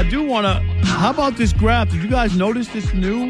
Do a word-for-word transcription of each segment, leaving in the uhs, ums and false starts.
I do want to. How about this graph? Did you guys notice this new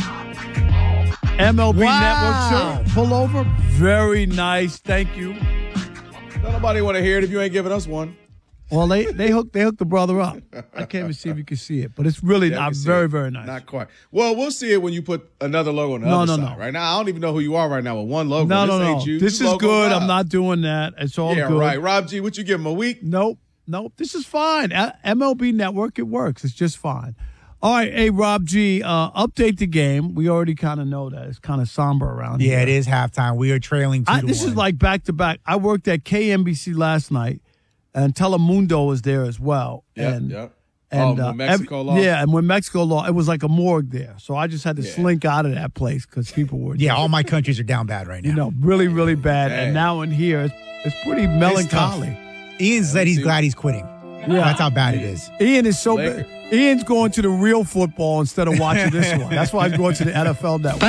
M L B Wow. Network shirt pullover? Very nice. Thank you. Don't nobody want to hear it if you ain't giving us one. Well, they they hooked they hooked the brother up. I can't even see if you can see it, but it's really Yeah, I not can see very it. very nice. Not quite. Well, we'll see it when you put another logo on the No, other no, side. no. Right now, I don't even know who you are right now with one logo. no, this no, ain't no. you. This You is logo good. Rob. I'm not doing that. It's all Yeah, good. right. Rob G, what you give him, a week? Nope, nope. This is fine. A- M L B Network, it works. It's just fine. All right, hey Rob G, uh, update the game. We already kind of know that it's kind of somber around here. Yeah, it is halftime. We are trailing two I, to this one. is like back to back. I worked at K M B C last night, and Telemundo was there as well. Yep, and, yep. And, oh, uh, when Mexico every- lost? Yeah, and when Mexico lost, it was like a morgue there. So I just had to Yeah. slink out of that place because people were, yeah, all my countries are down bad right now. you know, really, really bad. Dang. And now in here, it's, it's pretty melancholy. Ian said he's see. glad he's quitting. Yeah, that's how bad it is. Ian is so Laker. bad. Ian's going to the real football instead of watching this one. That's why he's going to the N F L Network.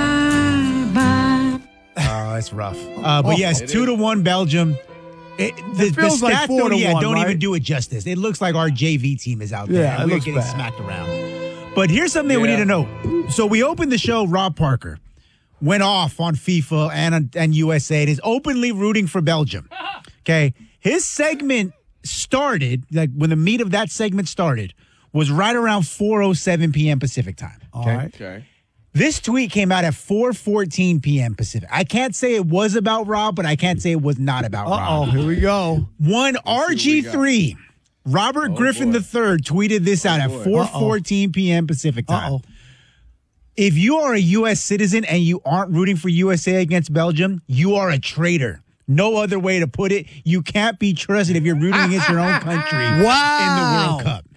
Oh, it's rough. Uh, but Oh, yes, it two is. to one Belgium. It, the, It feels the like stats four don't, to yeah, one, don't right? even do it justice. It looks like our J V team is out there. Yeah, it and we're looks getting bad. smacked around. But here's something we Yeah. need to know. So we opened the show. Rob Parker went off on FIFA and and U S A and is openly rooting for Belgium. Okay, his segment started like when the meat of that segment started was right around four oh seven p.m. Pacific time. All Okay? right. Okay. This tweet came out at four fourteen p.m. Pacific. I can't say it was about Rob, but I can't say it was not about Uh-oh, Rob. here we go. One R G three, Robert Griffin boy. the third, tweeted this out at boy. four fourteen p.m. Pacific time. Uh-oh. If you are a U S citizen and you aren't rooting for U S A against Belgium, you are a traitor. No other way to put it. You can't be trusted if you're rooting against your own country Wow. in the World Cup.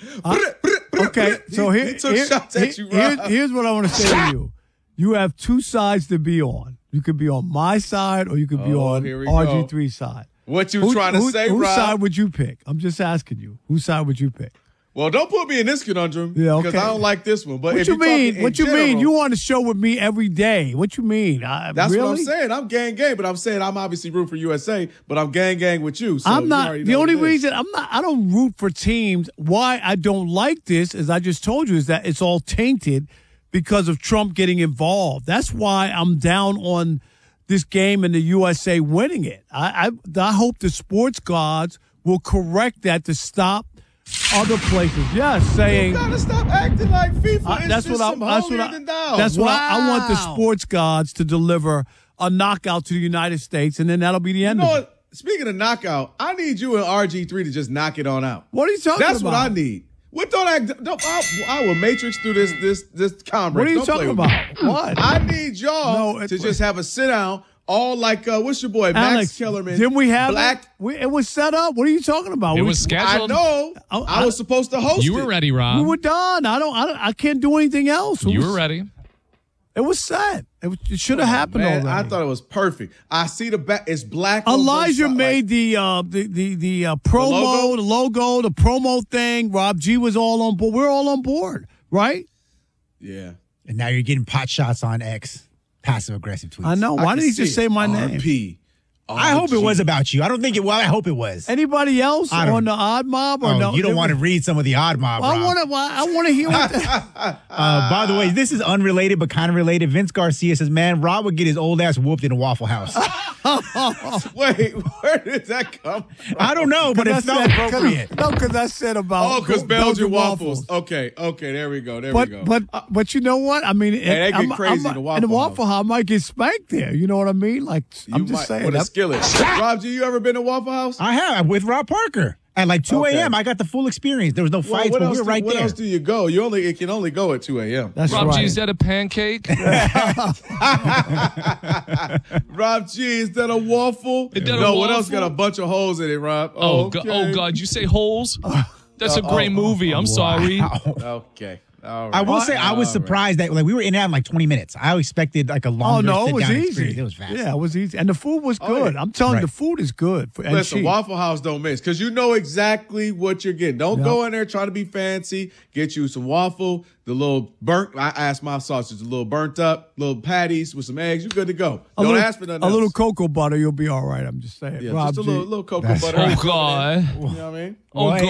Okay, so He- here, he took here- shots at here- you, here- Rob. here's what I want to say to you. You have two sides to be on. You could be on my side or you could be Oh, on here we R G go. three's side. What you Who- trying to who- say, Whose Rob? side would you pick? I'm just asking you. Whose side would you pick? Well, don't put me in this conundrum Yeah, because okay. I don't like this one. But What if you you're talking mean? in What you general, mean? You on the show with me every day. What you mean? I, That's really? what I'm saying. I'm gang gang, but I'm saying I'm obviously rooting for U S A, but I'm gang gang with you. So I'm you not. already The know only what it is. reason I'm not. I don't root for teams. Why I don't like this, as I just told you, is that it's all tainted because of Trump getting involved. That's why I'm down on this game and the U S A winning it. I I, I hope the sports gods will correct that to stop other places. Yes, saying. You gotta stop acting like FIFA. I- It's that's just what I. some That's what holier I. than thou. That's what I, I want the Wow. sports gods to deliver a knockout to the United States, and then that'll be the You end know of it. what? Speaking of knockout, I need you and R G three to just knock it on out. What are you talking That's about? what I need. What don't act? Don't, I, I will matrix through this this this conference. What are you Don't play talking with about? me. What? I need y'all No, it- to just have a sit down, all like uh, what's your boy Max Alex, Kellerman? didn't we have Black? it? We, it was set up. What are you talking about? It we, was I scheduled. know. Oh, I, I- was supposed to host You it. were ready, Rob. we were done. I don't. I, don't, I can't do anything else. It You was, were ready. It was set. It, was, it should have happened Man, already. I thought it was perfect. I see the back. It's black. on both Elijah sides. made the uh, the the the uh, promo, logo? the logo, the promo thing. Rob G was all on board. We're all on board, right? Yeah. And now you're getting pot shots on X, passive aggressive tweets. I know. I Why can did he see just it. say my R name? P. I hope it was about you. I don't think it. Well, I hope it was. Anybody else I don't- on the Odd Mob or Oh, no? you don't want to read some of the odd mob. I Rob. want to. I want to hear what. The, Uh, by the way, this is unrelated but kind of related. Vince Garcia says, "Man, Rob would get his old ass whooped in a Waffle House." Wait, where did that come from? I don't know, but it Cause I felt said- appropriate. cause- No, because I said about Oh, because Belgian Belgian waffles. Okay, okay, there we go. There But we go. but but you know what? I mean, they get I'm, crazy I'm, in the in the Waffle Waffle House. I might get spanked there. You know what I mean? Like You I'm just might- saying. with a that- skillet. Rob, G, you ever been to Waffle House? I have with Rob Parker at like two Okay. a.m. I got the full experience. There was no Well, fights, what but else we were do- right What there. else do you go? You only it can only go at two a.m. That's Rob right. G, is that a pancake? Rob G, is that a waffle? Is that a no, what else waffle? got a bunch of holes in it, Rob? Oh, okay. God, oh God, you say holes? That's a Oh, great oh, movie. I'm sorry. Okay. All right. I will say I was All right. surprised that like we were in and out in like twenty minutes. I expected like a Oh longer no, it sit was down easy. experience. It was fast. Yeah, it was easy, and the food was Oh, good. yeah. I'm telling Right. you, the food is good for, and Listen, cheap. Waffle House don't miss because you know exactly what you're getting. Don't Yep. go in there trying to be fancy. Get you some waffle, the little burnt. I asked my sausage, a little burnt up, little patties with some eggs. You're good to go. a Don't little, ask for nothing a else. little cocoa butter, you'll be all right. I'm just saying. yeah, Rob just a G. little, little cocoa That's butter. Oh God. You know what I mean? Oh Boy,